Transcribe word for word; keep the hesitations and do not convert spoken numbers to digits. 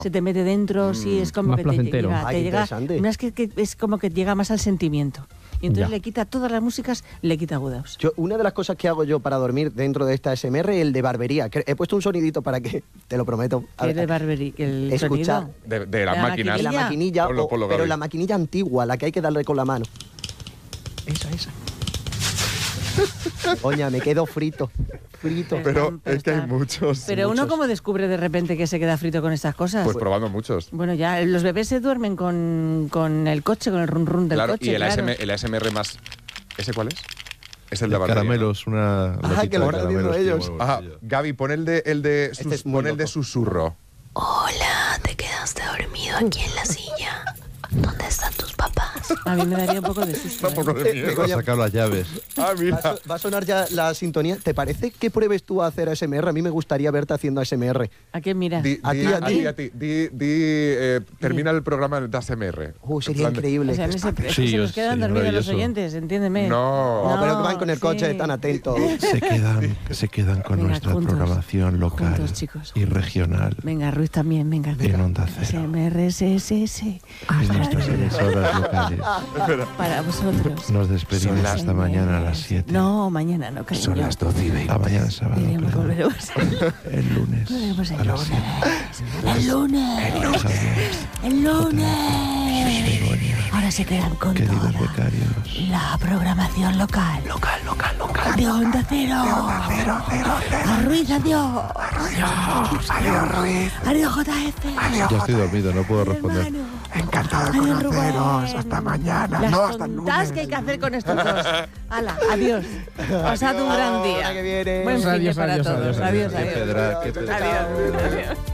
se te mete dentro, mm, sí, es como más que placentero. te llega, Ay, te llega interesante. no, es que, que es como que llega más al sentimiento. Y entonces Ya. le quita todas las músicas, le quita agudos. Yo, una de las cosas que hago yo para dormir dentro de esta A S M R es el de barbería. Que he puesto un sonidito para que, te lo prometo. a- Que de Barberi, que el escuchar sonido. De, de las La máquinas. de la maquinilla. maquinilla, Ponlo, o- ponlo, pero Gaby. la maquinilla antigua, la que hay que darle con la mano. Esa, esa. Oña, me quedo frito. Frito. Pero Están- pero es que hay están- muchos. Pero uno muchos. como descubre de repente que se queda frito con estas cosas. Pues probando muchos. Bueno, ya, los bebés se duermen con, con el coche, con el run run del Claro, coche, y el, claro. A S M R, el A S M R más... ¿Ese cuál es? Es el de El barbería, caramelos, una Ah, lotita que lo de están haciendo caramelos, tío, ellos. muy ¿no? Ajá, bolsillo. Gaby, pon el de, el de, sus- Este es muy pon el de loco. susurro. Hola, te quedaste dormido aquí en la silla. ¿Dónde están tus papás? A mí me daría un poco de susto. Un poco ¿eh? de Eh, miedo. Va a sacar las llaves. Ah, Va a, mira. so- va a sonar ya la sintonía. ¿Te parece que pruebes tú a hacer A S M R? A mí me gustaría verte haciendo A S M R. ¿A quién mira? Di, A di- ti, a a ti. ti, a ti. Di, di, eh, termina el programa de A S M R. Uh, En sería plan de- increíble. O sea, en ese, es que Sí, se yo nos quedan sé, dormidos los maravilloso. oyentes, entiéndeme. No. No, pero que van con el coche, sí. están atentos. Se quedan, se quedan con Venga, nuestra juntos, programación local juntos, chicos, y regional Venga, Ruiz también, venga. en Onda Cero. S M R, S S S. En nuestras emisoras locales. Para vosotros. Nos despedimos Son las- hasta mañana a las siete. No, mañana no, cariño. Son las doce y veinte. A mañana sábado. Iremos, perdón. volveremos. El lunes. Volveremos a el las lunes. siete. El lunes. El lunes. Begoña, Ahora se quedan con queridos toda becarios. la programación local. Local, local, local. De Onda Cero. De Onda Cero, cero, cero. A Ruiz, adiós. Adiós. Adiós, Ruiz. Adiós, J F. Ya estoy dormido, no puedo responder. Hermano. Encantado de Adiós, conoceros. Rubén. Hasta mañana. Las no, hasta el tontas lunes. que hay que hacer con estos dos. Hala, adiós. Pasad un gran día. Hasta que viene. Buen fin de Adiós, para adiós, todos. adiós, Adiós, Qué adiós. pedra, qué pedra. Adiós, adiós.